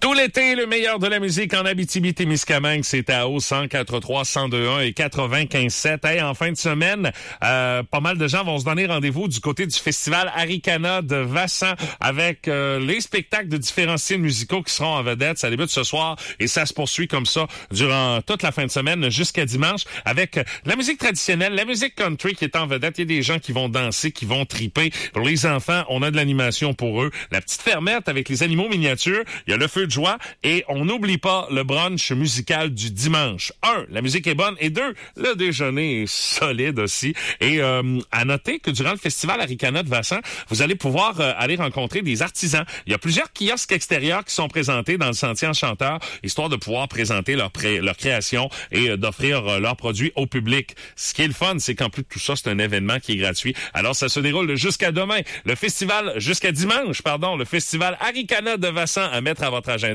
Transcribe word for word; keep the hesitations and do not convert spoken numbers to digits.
Tout l'été, le meilleur de la musique en Abitibi-Témiscamingue, c'est à O cent quatre-trois, cent deux un et quatre-vingt-quinze sept. Hey, en fin de semaine, euh, pas mal de gens vont se donner rendez-vous du côté du festival Arikana de Vassan avec euh, les spectacles de différents styles musicaux qui seront en vedette. Ça débute ce soir et ça se poursuit comme ça durant toute la fin de semaine jusqu'à dimanche avec la musique traditionnelle, la musique country qui est en vedette. Il y a des gens qui vont danser, qui vont triper. Pour les enfants, on a de l'animation pour eux. La petite fermette avec les animaux miniatures. Il y a le feu de joie et on n'oublie pas le brunch musical du dimanche. Un, la musique est bonne et deux, le déjeuner est solide aussi. Et euh, à noter que durant le festival Arikana de Vassan, vous allez pouvoir euh, aller rencontrer des artisans. Il y a plusieurs kiosques extérieurs qui sont présentés dans le Sentier Enchanteur, histoire de pouvoir présenter leur, pré- leur création et euh, d'offrir euh, leurs produits au public. Ce qui est le fun, c'est qu'en plus de tout ça, c'est un événement qui est gratuit. Alors, ça se déroule jusqu'à demain. Le festival, jusqu'à dimanche, pardon, le festival Arikana de Vassan à mettre à votre agenda.